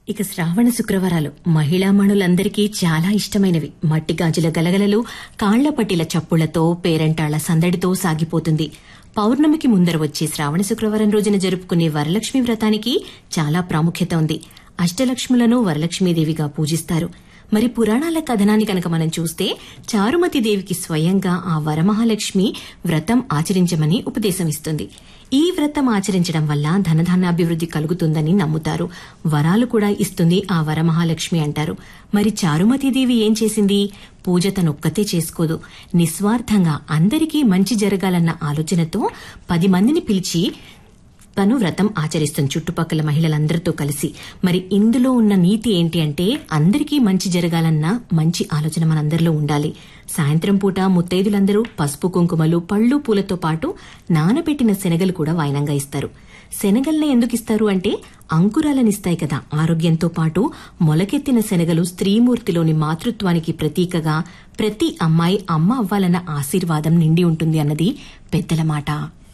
ఇక శ్రావణ శుక్రవారాలు మహిళామణులందరికీ చాలా ఇష్టమైనవి. మట్టి గాజుల గలగలలు, కాళ్ల పట్టిల చప్పుళ్లతో, పేరంటాళ్ల సందడితో సాగిపోతుంది. పౌర్ణమికి ముందర వచ్చే శ్రావణ శుక్రవారం రోజున జరుపుకునే వరలక్ష్మి వ్రతానికి చాలా ప్రాముఖ్యత ఉంది. అష్టలక్ష్ములను వరలక్ష్మీదేవిగా పూజిస్తారు. మరి పురాణాల కథనాన్ని కనుక మనం చూస్తే చారుమతీదేవికి స్వయంగా ఆ వరమహాలక్ష్మి వ్రతం ఆచరించమని ఉపదేశం ఇస్తుంది. ఈ వ్రతం ఆచరించడం వల్ల ధనధాన్యాభివృద్ధి కలుగుతుందని నమ్ముతారు. వరాలు కూడా ఇస్తుంది ఆ వరమహాలక్ష్మి అంటారు. మరి చారుమతీదేవి ఏం చేసింది? పూజ తనొక్కతే చేసుకోదు. నిస్వార్థంగా అందరికీ మంచి జరగాలన్న ఆలోచనతో 10 మందిని పిలిచి తను వ్రతం ఆచరిస్తుంది చుట్టుపక్కల మహిళలందరితో కలిసి. మరి ఇందులో ఉన్న నీతి ఏంటి అంటే అందరికీ మంచి జరగాలన్న మంచి ఆలోచన మనందరిలో ఉండాలి. సాయంత్రం పూట ముత్తైదులందరూ పసుపు కుంకుమలు, పళ్లు, పూలతో పాటు నానబెట్టిన శనగలు కూడా వాయనంగా ఇస్తారు. శనగల్ని ఎందుకు ఇస్తారు అంటే అంకురాలనిస్తాయి కదా. ఆరోగ్యంతో పాటు మొలకెత్తిన శనగలు స్త్రీమూర్తిలోని మాతృత్వానికి ప్రతీకగా ప్రతి అమ్మాయి అమ్మ అవ్వాలన్న ఆశీర్వాదం నిండి ఉంటుంది అన్నది పెద్దల మాట.